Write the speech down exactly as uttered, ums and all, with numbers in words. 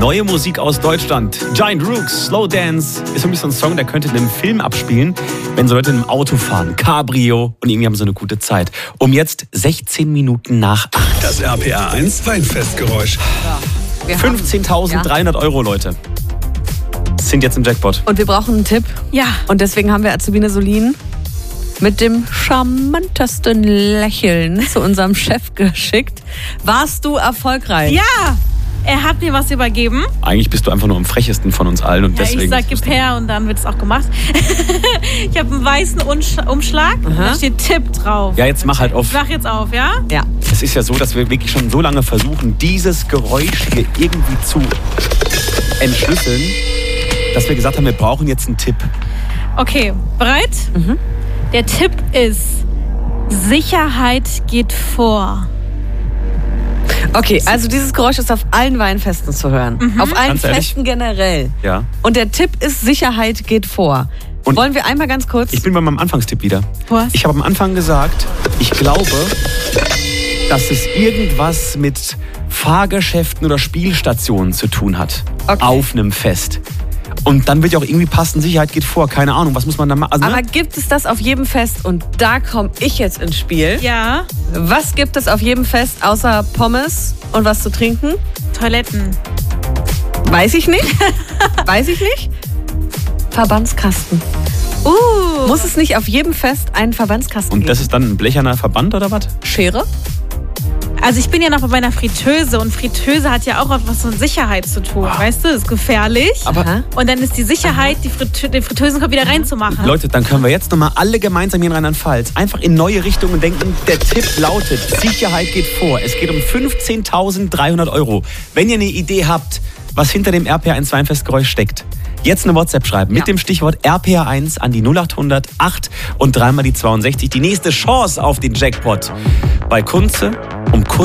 Neue Musik aus Deutschland. Giant Rooks, Slow Dance. Ist für mich so ein Song, der könnte in einem Film abspielen, wenn so Leute in einem Auto fahren. Cabrio. Und irgendwie haben so eine gute Zeit. Um jetzt sechzehn Minuten nach acht. Das R P R eins Weinfestgeräusch. Ja, fünfzehntausenddreihundert Euro, Leute. Sind jetzt im Jackpot. Und wir brauchen einen Tipp. Ja. Und deswegen haben wir Azubine Solin mit dem charmantesten Lächeln zu unserem Chef geschickt. Warst du erfolgreich? Ja, er hat mir was übergeben. Eigentlich bist du einfach nur am frechesten von uns allen. Und Ja, deswegen ich sag gib her und dann wird es auch gemacht. Ich habe einen weißen Umsch- Umschlag, Aha. da steht Tipp drauf. Ja, jetzt mach halt auf. Ich mach jetzt auf, ja? Ja. Es ist ja so, dass wir wirklich schon so lange versuchen, dieses Geräusch hier irgendwie zu entschlüsseln, dass wir gesagt haben, wir brauchen jetzt einen Tipp. Okay, bereit? Mhm. Der Tipp ist, Sicherheit geht vor. Okay, also dieses Geräusch ist auf allen Weinfesten zu hören. Auf allen Ganz ehrlich? Festen generell. Ja. Und der Tipp ist, Sicherheit geht vor. Und Wollen wir einmal ganz kurz... Ich bin bei meinem Anfangstipp wieder. Was? Ich habe am Anfang gesagt, ich glaube, dass es irgendwas mit Fahrgeschäften oder Spielstationen zu tun hat. Okay. Auf einem Fest. Und dann wird ja auch irgendwie passen, Sicherheit geht vor. Keine Ahnung, was muss man da machen? Also, Aber ne? gibt es das auf jedem Fest? Und da komme ich jetzt ins Spiel. Ja, Was gibt es auf jedem Fest außer Pommes und was zu trinken? Toiletten. Weiß ich nicht. Weiß ich nicht. Verbandskasten. Uh, Muss es nicht auf jedem Fest einen Verbandskasten Und geben? das ist dann ein blecherner Verband oder was? Schere? also ich bin ja noch bei meiner Fritteuse und Fritteuse hat ja auch was mit Sicherheit zu tun, weißt du? Ist gefährlich. Aber Aha. Und dann ist die Sicherheit, die Friteu- den Fritteusenkopf wieder reinzumachen. Leute, dann können wir jetzt nochmal alle gemeinsam hier in Rheinland-Pfalz einfach in neue Richtungen denken. Der Tipp lautet, Sicherheit geht vor. Es geht um fünfzehntausenddreihundert Euro. Wenn ihr eine Idee habt, was hinter dem R P R eins Weinfestgeräusch steckt, jetzt eine WhatsApp schreiben mit Ja. dem Stichwort R P R eins an die null achthundert acht und dreimal die zweiundsechzig. Die nächste Chance auf den Jackpot bei Kunze um kurz